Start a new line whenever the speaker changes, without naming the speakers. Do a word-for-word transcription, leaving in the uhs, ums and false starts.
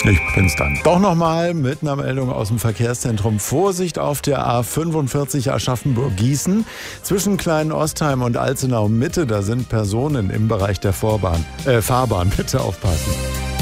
Ich bin's dann. Doch nochmal mit einer Meldung aus dem Verkehrszentrum. Vorsicht auf der A fünfundvierzig Aschaffenburg-Gießen. Zwischen Klein-Ostheim und Alzenau Mitte, da sind Personen im Bereich der Vorbahn, äh, Fahrbahn. Bitte aufpassen.